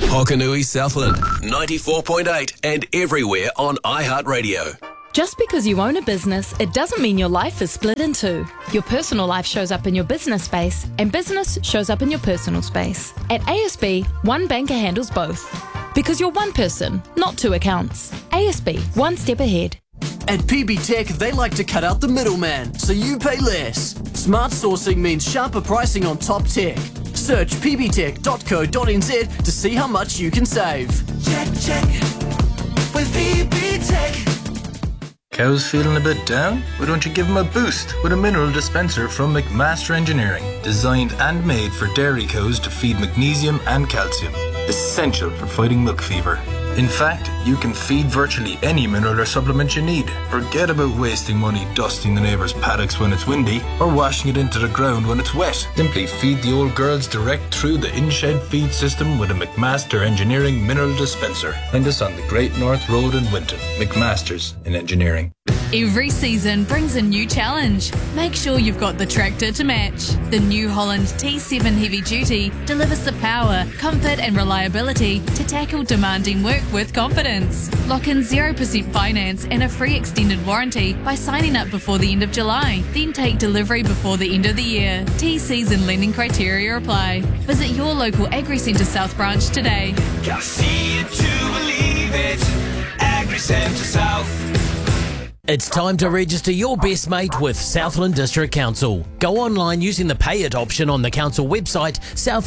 Hokanui Southland, 94.8 and everywhere on iHeartRadio. Just because you own a business, it doesn't mean your life is split in two. Your personal life shows up in your business space, and business shows up in your personal space. At ASB, one banker handles both. Because you're one person, not two accounts. ASB, one step ahead. At PB Tech, they like to cut out the middleman, so you pay less. Smart sourcing means sharper pricing on top tech. Search pbtech.co.nz to see how much you can save. Check with PB Tech. Cows feeling a bit down? Why don't you give them a boost with a mineral dispenser from McMaster Engineering, designed and made for dairy cows to feed magnesium and calcium, essential for fighting milk fever. In fact, you can feed virtually any mineral or supplement you need. Forget about wasting money dusting the neighbour's paddocks when it's windy or washing it into the ground when it's wet. Simply feed the old girls direct through the in-shed feed system with a McMaster Engineering mineral dispenser. Find us on the Great North Road in Winton. McMaster's in Engineering. Every season brings a new challenge. Make sure you've got the tractor to match. The New Holland T7 Heavy Duty delivers the power, comfort and reliability to tackle demanding work with confidence. Lock in 0% finance and a free extended warranty by signing up before the end of July. Then take delivery before the end of the year. T-Season and lending criteria apply. Visit your local AgriCentre South branch today. Gotta see it to believe it. AgriCentre South. It's time to register your best mate with Southland District Council. Go online using the Pay It option on the council website,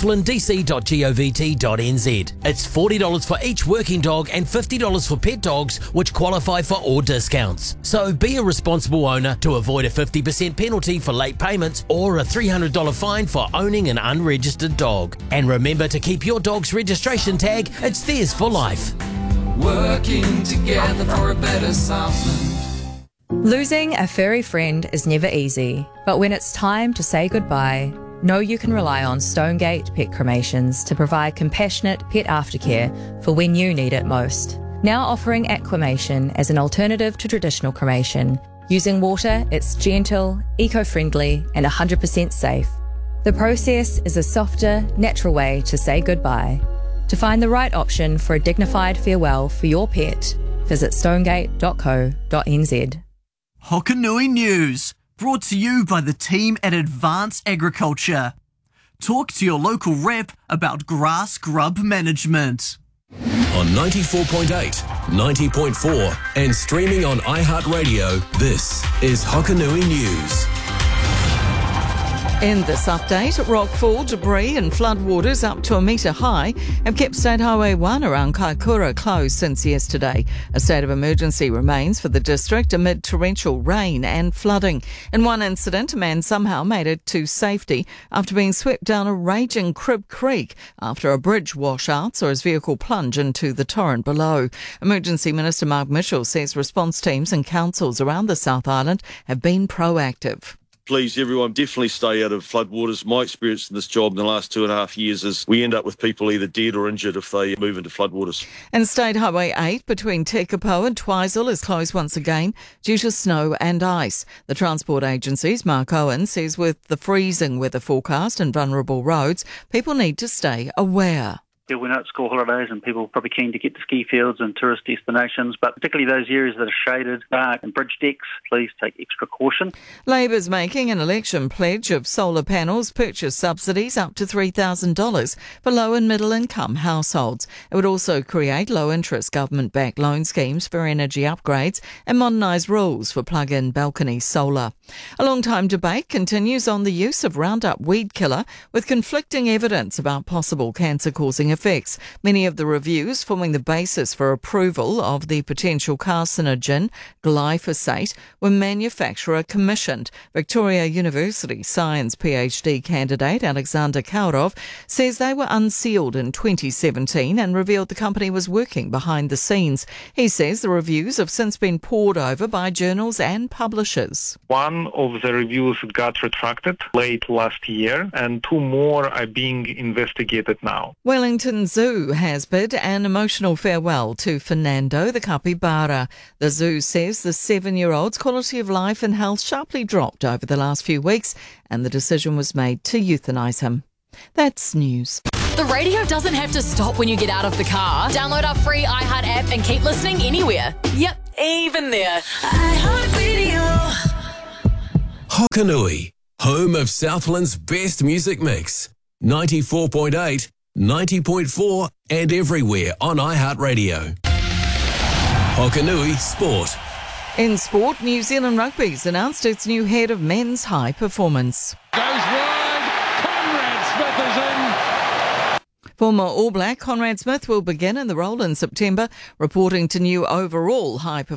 southlanddc.govt.nz. It's $40 for each working dog and $50 for pet dogs, which qualify for all discounts. So be a responsible owner to avoid a 50% penalty for late payments or a $300 fine for owning an unregistered dog. And remember to keep your dog's registration tag. It's theirs for life. Working together for a better Southland. Losing a furry friend is never easy, but when it's time to say goodbye, know you can rely on Stonegate Pet Cremations to provide compassionate pet aftercare for when you need it most. Now offering aquamation as an alternative to traditional cremation. Using water, it's gentle, eco-friendly and 100% safe. The process is a softer, natural way to say goodbye. To find the right option for a dignified farewell for your pet, visit stonegate.co.nz. Hokanui News, brought to you by the team at Advanced Agriculture. Talk to your local rep about grass grub management. On 94.8, 90.4 and streaming on iHeartRadio, this is Hokanui News. In this update, rockfall, debris and floodwaters up to a metre high have kept State Highway 1 around Kaikoura closed since yesterday. A state of emergency remains for the district amid torrential rain and flooding. In one incident, a man somehow made it to safety after being swept down a raging Crib Creek after a bridge washout saw his vehicle plunge into the torrent below. Emergency Minister Mark Mitchell says response teams and councils around the South Island have been proactive. Please, everyone, definitely stay out of floodwaters. My experience in this job in the last 2.5 years is we end up with people either dead or injured if they move into floodwaters. And State Highway 8 between Tekapo and Twizel is closed once again due to snow and ice. The Transport Agency's Mark Owen says with the freezing weather forecast and vulnerable roads, people need to stay aware. Yeah, we're not at school holidays and people are probably keen to get to ski fields and tourist destinations, but particularly those areas that are shaded, dark and bridge decks, please take extra caution. Labor's making an election pledge of solar panels purchase subsidies up to $3,000 for low and middle income households. It would also create low interest government backed loan schemes for energy upgrades and modernise rules for plug-in balcony solar. A long-time debate continues on the use of Roundup weed killer with conflicting evidence about possible cancer-causing effects. Many of the reviews forming the basis for approval of the potential carcinogen glyphosate were manufacturer commissioned. Victoria University Science PhD candidate Alexander Kaurov says they were unsealed in 2017 and revealed the company was working behind the scenes. He says the reviews have since been pored over by journals and publishers. One of the reviews got retracted late last year and 2 more are being investigated now. Wellington Zoo has bid an emotional farewell to Fernando the capybara. The zoo says the 7-year-old's quality of life and health sharply dropped over the last few weeks and the decision was made to euthanise him. That's news. The radio doesn't have to stop when you get out of the car. Download our free iHeart app and keep listening anywhere. Yep, even there. iHeart Radio. Hokanui, home of Southland's best music mix. 94.8, 90.4 and everywhere on iHeartRadio. Hokanui Sport. In sport, New Zealand Rugby's announced its new head of men's high performance. Goes wide. Conrad Smith is in. Former All Black Conrad Smith will begin in the role in September, reporting to new overall high performance